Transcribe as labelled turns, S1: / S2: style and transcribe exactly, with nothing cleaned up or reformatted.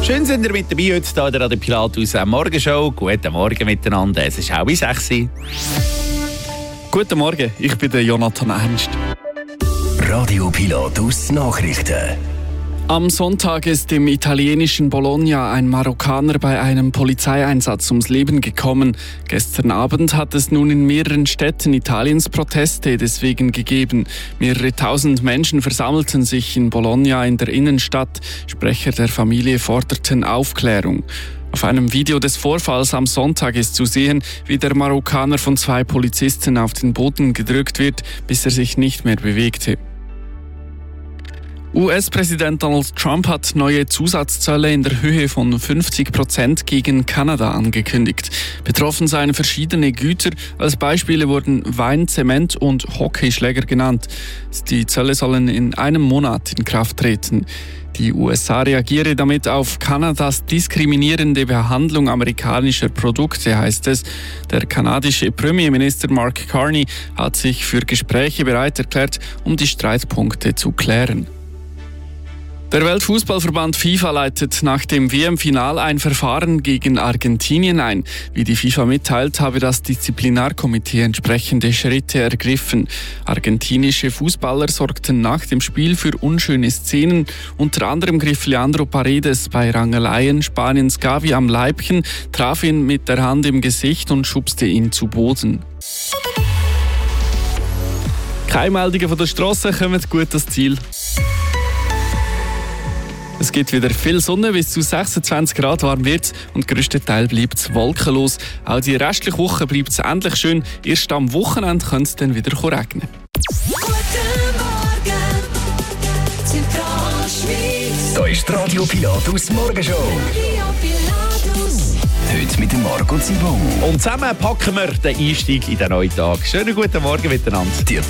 S1: Schön sind ihr mit dabei heute hier in der Radio Pilatus Morgenshow. Guten Morgen miteinander, es ist halb sechs.
S2: Guten Morgen, ich bin der Jonathan Ernst.
S3: Radio Pilatus Nachrichten.
S2: Am Sonntag ist im italienischen Bologna ein Marokkaner bei einem Polizeieinsatz ums Leben gekommen. Gestern Abend hat es nun in mehreren Städten Italiens Proteste deswegen gegeben. Mehrere tausend Menschen versammelten sich in Bologna in der Innenstadt. Sprecher der Familie forderten Aufklärung. Auf einem Video des Vorfalls am Sonntag ist zu sehen, wie der Marokkaner von zwei Polizisten auf den Boden gedrückt wird, bis er sich nicht mehr bewegte. U S-Präsident Donald Trump hat neue Zusatzzölle in der Höhe von fünfzig Prozent gegen Kanada angekündigt. Betroffen seien verschiedene Güter. Als Beispiele wurden Wein, Zement und Hockeyschläger genannt. Die Zölle sollen in einem Monat in Kraft treten. Die U S A reagiere damit auf Kanadas diskriminierende Behandlung amerikanischer Produkte, heißt es. Der kanadische Premierminister Mark Carney hat sich für Gespräche bereit erklärt, um die Streitpunkte zu klären. Der Weltfußballverband FIFA leitet nach dem W M-Final ein Verfahren gegen Argentinien ein. Wie die FIFA mitteilt, habe das Disziplinarkomitee entsprechende Schritte ergriffen. Argentinische Fußballer sorgten nach dem Spiel für unschöne Szenen. Unter anderem griff Leandro Paredes bei Rangeleien Spaniens Gavi am Leibchen, traf ihn mit der Hand im Gesicht und schubste ihn zu Boden. Keine Meldungen von der Strasse, kommen gut ans Ziel. Es gibt wieder viel Sonne, bis zu sechsundzwanzig Grad warm wird und grösstenteils bleibt es wolkenlos. Auch die restliche Woche bleibt es endlich schön. Erst am Wochenende könnte es dann wieder regnen.
S4: Guten Morgen, Zentralschweiz.
S3: Da ist die Radio Pilatus Morgenshow.
S4: Radio Pilatus.
S3: Heute mit dem Marco Zibon.
S1: Und zusammen packen wir den Einstieg in den neuen Tag. Schönen guten Morgen miteinander.
S3: Die